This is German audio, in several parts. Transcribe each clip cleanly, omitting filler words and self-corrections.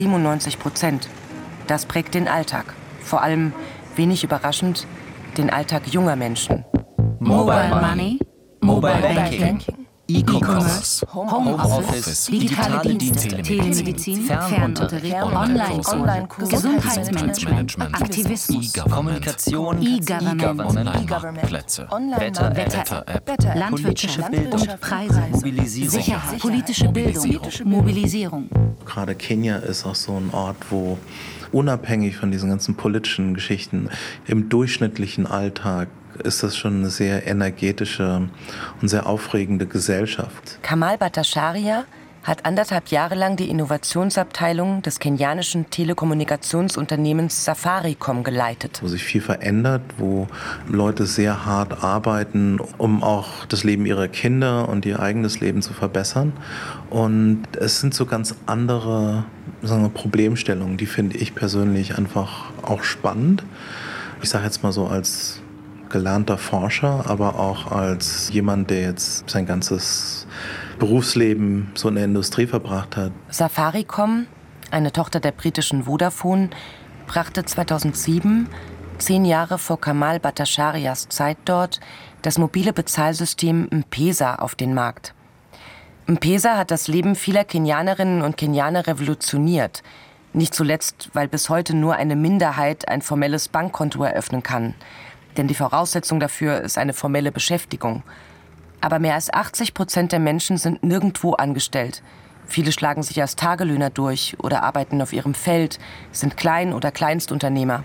97%. Das prägt den Alltag. Vor allem, wenig überraschend, den Alltag junger Menschen. Mobile Money, Mobile Banking, E-Commerce, Homeoffice, digitale Dienste, Telemedizin, Fernunterricht, Online-Kurse, Gesundheitsmanagement, Aktivismus, Kommunikation, E-Government, Wetter-App, landwirtschaftliche Bildung, Preise, Mobilisierung, Sicherheit, politische Bildung, Mobilisierung. Gerade Kenia ist auch so ein Ort, wo unabhängig von diesen ganzen politischen Geschichten im durchschnittlichen Alltag ist das schon eine sehr energetische und sehr aufregende Gesellschaft. Kamal Bhattacharya hat 1,5 Jahre lang die Innovationsabteilung des kenianischen Telekommunikationsunternehmens Safaricom geleitet. Wo sich viel verändert, wo Leute sehr hart arbeiten, um auch das Leben ihrer Kinder und ihr eigenes Leben zu verbessern. Und es sind so ganz andere, sagen wir, Problemstellungen, die finde ich persönlich einfach auch spannend. Ich sage jetzt mal so als gelernter Forscher, aber auch als jemand, der jetzt sein ganzes Berufsleben so in der Industrie verbracht hat. Safaricom, eine Tochter der britischen Vodafone, brachte 2007, 10 Jahre vor Kamal Bhattacharyas Zeit dort, das mobile Bezahlsystem M-Pesa auf den Markt. M-Pesa hat das Leben vieler Kenianerinnen und Kenianer revolutioniert. Nicht zuletzt, weil bis heute nur eine Minderheit ein formelles Bankkonto eröffnen kann. Denn die Voraussetzung dafür ist eine formelle Beschäftigung. Aber mehr als 80% der Menschen sind nirgendwo angestellt. Viele schlagen sich als Tagelöhner durch oder arbeiten auf ihrem Feld, sind Klein- oder Kleinstunternehmer.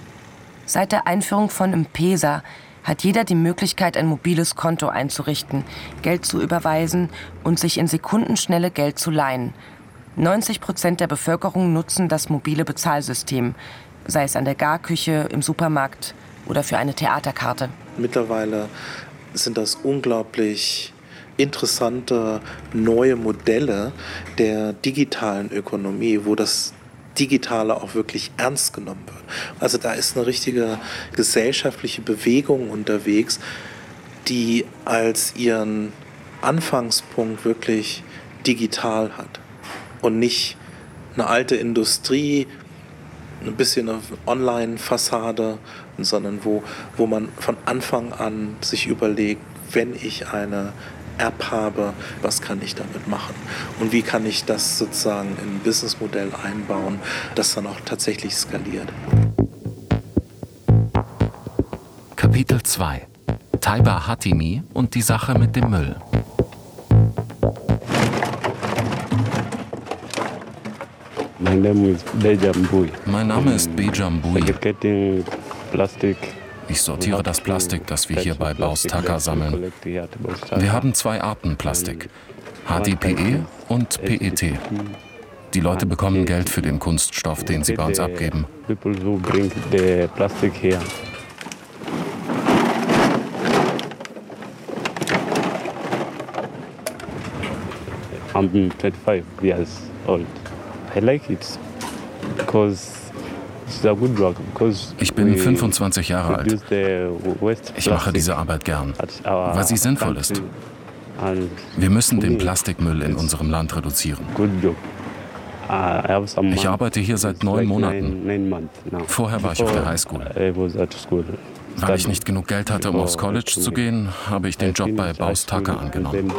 Seit der Einführung von M-Pesa hat jeder die Möglichkeit, ein mobiles Konto einzurichten, Geld zu überweisen und sich in Sekundenschnelle Geld zu leihen. 90% der Bevölkerung nutzen das mobile Bezahlsystem, sei es an der Garküche, im Supermarkt oder für eine Theaterkarte. Mittlerweile sind das unglaublich interessante neue Modelle der digitalen Ökonomie, wo das Digitale auch wirklich ernst genommen wird. Also da ist eine richtige gesellschaftliche Bewegung unterwegs, die als ihren Anfangspunkt wirklich digital hat und nicht eine alte Industrie, ein bisschen eine Online-Fassade, sondern wo man von Anfang an sich überlegt, wenn ich eine App habe, was kann ich damit machen? Und wie kann ich das sozusagen in ein Businessmodell einbauen, das dann auch tatsächlich skaliert? Kapitel 2: Taiba Hatimi und die Sache mit dem Müll. Mein Name ist Bejam Bui. Plastik. Ich sortiere das Plastik, das wir hier bei Baustaka sammeln. Wir haben 2 Arten Plastik, HDPE und PET. Die Leute bekommen Geld für den Kunststoff, den sie bei uns abgeben. Plastik her. I'm 25 years old. I like it because it's a good work. Ich bin 25 Jahre alt. Ich mache diese Arbeit gern, weil sie sinnvoll ist. Wir müssen den Plastikmüll in unserem Land reduzieren. Ich arbeite hier seit 9 Monaten. Vorher war ich auf der Highschool. Weil ich nicht genug Geld hatte, um aufs College zu gehen, habe ich den Job bei Baustaka angenommen.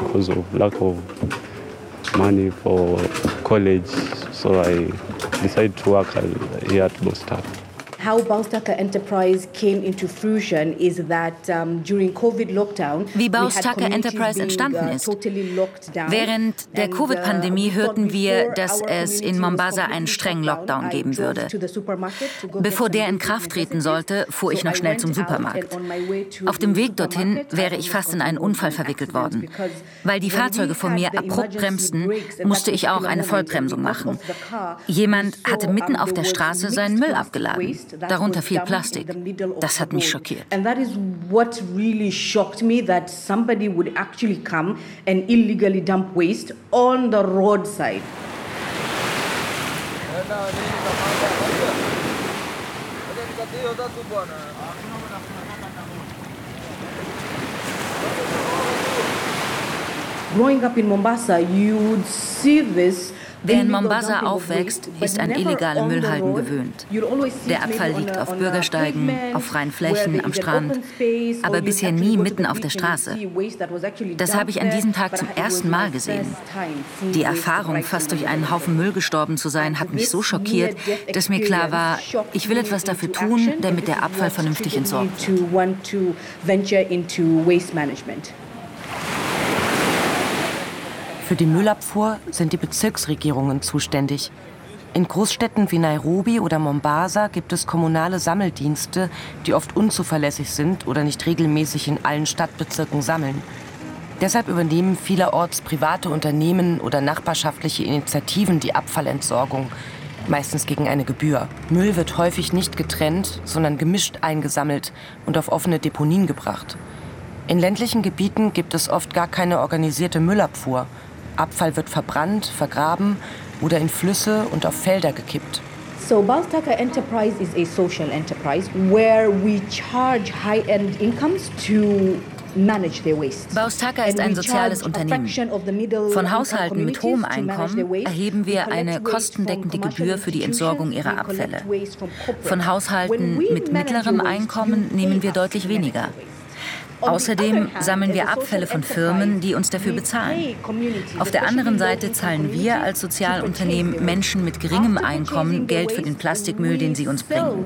Money for college, so I decided to work here at Baustaka. How Baustaka Enterprise came into fruition is that during COVID lockdown, wie Baustaka Enterprise entstanden ist. Während der Covid-Pandemie hörten wir, dass es in Mombasa einen strengen Lockdown geben würde. Bevor der in Kraft treten sollte, fuhr ich noch schnell zum Supermarkt. Auf dem Weg dorthin wäre ich fast in einen Unfall verwickelt worden. Weil die Fahrzeuge vor mir abrupt bremsten, musste ich auch eine Vollbremsung machen. Jemand hatte mitten auf der Straße seinen Müll abgeladen. Darunter viel Plastik. Das hat mich schockiert. And that is what really shocked me, that somebody would actually come and illegally dump waste on the roadside. Growing up in Mombasa, you would see this Wer in Mombasa aufwächst, ist an illegale Müllhalden gewöhnt. Der Abfall liegt auf Bürgersteigen, auf freien Flächen, am Strand, aber bisher nie mitten auf der Straße. Das habe ich an diesem Tag zum ersten Mal gesehen. Die Erfahrung, fast durch einen Haufen Müll gestorben zu sein, hat mich so schockiert, dass mir klar war, ich will etwas dafür tun, damit der Abfall vernünftig entsorgt wird. Für die Müllabfuhr sind die Bezirksregierungen zuständig. In Großstädten wie Nairobi oder Mombasa gibt es kommunale Sammeldienste, die oft unzuverlässig sind oder nicht regelmäßig in allen Stadtbezirken sammeln. Deshalb übernehmen vielerorts private Unternehmen oder nachbarschaftliche Initiativen die Abfallentsorgung, meistens gegen eine Gebühr. Müll wird häufig nicht getrennt, sondern gemischt eingesammelt und auf offene Deponien gebracht. In ländlichen Gebieten gibt es oft gar keine organisierte Müllabfuhr. Abfall wird verbrannt, vergraben oder in Flüsse und auf Felder gekippt. So Baus Taka Enterprise is a social enterprise where we charge high-end incomes to manage their waste. Baus Taka ist ein soziales Unternehmen. Von Haushalten mit hohem Einkommen erheben wir eine kostendeckende Gebühr für die Entsorgung ihrer Abfälle. Von Haushalten mit mittlerem Einkommen nehmen wir deutlich weniger. Außerdem sammeln wir Abfälle von Firmen, die uns dafür bezahlen. Auf der anderen Seite zahlen wir als Sozialunternehmen Menschen mit geringem Einkommen Geld für den Plastikmüll, den sie uns bringen.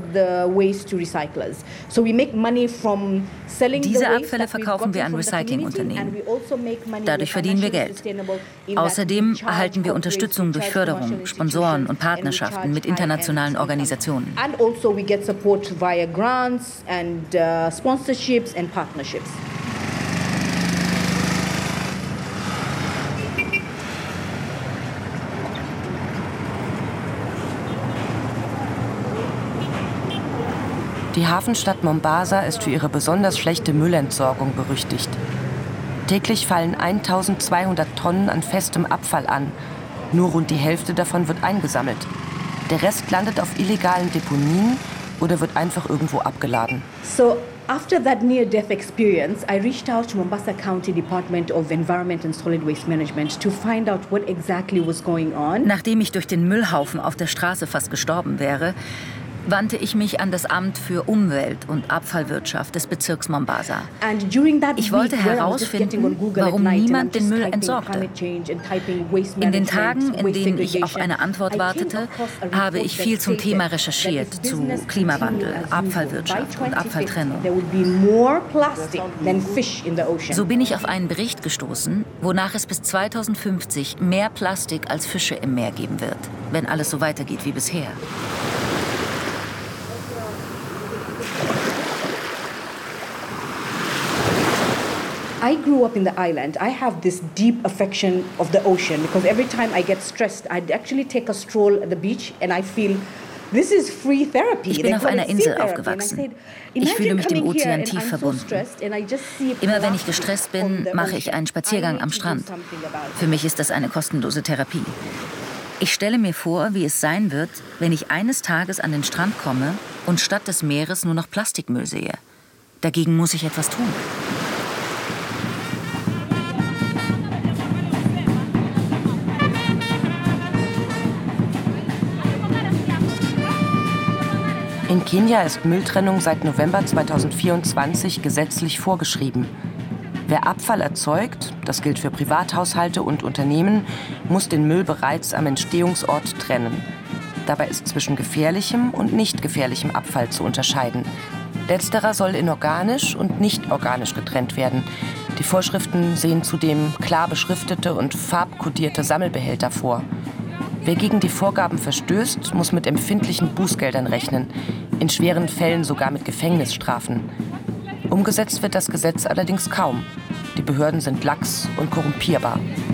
Diese Abfälle verkaufen wir an Recyclingunternehmen. Dadurch verdienen wir Geld. Außerdem erhalten wir Unterstützung durch Förderung, Sponsoren und Partnerschaften mit internationalen Organisationen. Die Hafenstadt Mombasa ist für ihre besonders schlechte Müllentsorgung berüchtigt. Täglich fallen 1200 Tonnen an festem Abfall an. Nur rund die Hälfte davon wird eingesammelt. Der Rest landet auf illegalen Deponien oder wird einfach irgendwo abgeladen. So after that near-death experience, I reached out to Mombasa County Department of Environment and Solid Waste Management to find out what exactly was going on. Nachdem ich durch den Müllhaufen auf der Straße fast gestorben wäre, wandte ich mich an das Amt für Umwelt und Abfallwirtschaft des Bezirks Mombasa. Ich wollte herausfinden, warum niemand den Müll entsorgte. In den Tagen, in denen ich auf eine Antwort wartete, habe ich viel zum Thema recherchiert, zu Klimawandel, Abfallwirtschaft und Abfalltrennung. So bin ich auf einen Bericht gestoßen, wonach es bis 2050 mehr Plastik als Fische im Meer geben wird, wenn alles so weitergeht wie bisher. I grew up in the island. I have this deep affection of the ocean because every time I get stressed, I'd actually take a stroll at the beach and I feel this is free therapy. Ich bin auf einer Insel aufgewachsen. Ich fühle mich dem Ozean tief verbunden. Immer wenn ich gestresst bin, mache ich einen Spaziergang am Strand. Für mich ist das eine kostenlose Therapie. Ich stelle mir vor, wie es sein wird, wenn ich eines Tages an den Strand komme und statt des Meeres nur noch Plastikmüll sehe. Dagegen muss ich etwas tun. In Kenia ist Mülltrennung seit November 2024 gesetzlich vorgeschrieben. Wer Abfall erzeugt, das gilt für Privathaushalte und Unternehmen, muss den Müll bereits am Entstehungsort trennen. Dabei ist zwischen gefährlichem und nicht gefährlichem Abfall zu unterscheiden. Letzterer soll in organisch und nicht organisch getrennt werden. Die Vorschriften sehen zudem klar beschriftete und farbkodierte Sammelbehälter vor. Wer gegen die Vorgaben verstößt, muss mit empfindlichen Bußgeldern rechnen, in schweren Fällen sogar mit Gefängnisstrafen. Umgesetzt wird das Gesetz allerdings kaum. Die Behörden sind lax und korrumpierbar.